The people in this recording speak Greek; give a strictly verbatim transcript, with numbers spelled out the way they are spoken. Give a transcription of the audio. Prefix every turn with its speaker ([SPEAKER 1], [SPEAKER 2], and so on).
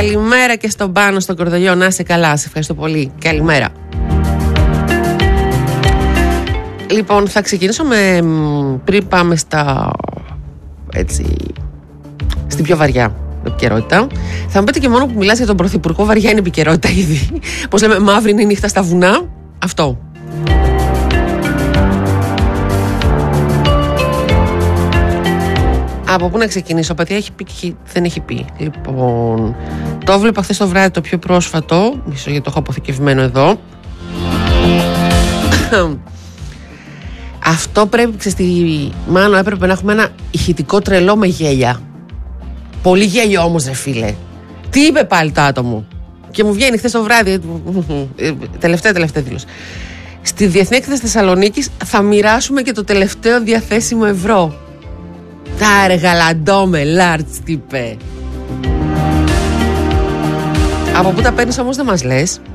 [SPEAKER 1] Καλημέρα και στον Πάνο, στον Κορδελιό. Να είσαι καλά, σε ευχαριστώ πολύ. Καλημέρα. Λοιπόν, θα ξεκινήσω με, πριν πάμε στα, έτσι, στην πιο βαριά επικαιρότητα. Θα μου πείτε και μόνο που μιλάς για τον Πρωθυπουργό, βαριά είναι επικαιρότητα ήδη. Πώς λέμε, μαύρη είναι η νύχτα στα βουνά. Αυτό. Από πού να ξεκινήσω, παιδιά, έχει πει και δεν έχει πει. Λοιπόν, το έβλεπα χθες το βράδυ το πιο πρόσφατο. Μισό, γιατί το έχω αποθηκευμένο εδώ. Αυτό πρέπει, ξέρεις, μάλλον έπρεπε να έχουμε ένα ηχητικό τρελό με γέλια. Πολύ γέλιο όμως, ρε φίλε. Τι είπε πάλι το άτομο? Και μου βγαίνει χθες το βράδυ, τελευταία τελευταία δήλωση. Στη Διεθνή Έκθεση Θεσσαλονίκης θα μοιράσουμε και το τελευταίο διαθέσιμο ευρώ. Τα ρε γαλαντό με λάρτς, τι είπε. Από πού τα παίρνεις όμως δεν μας λες.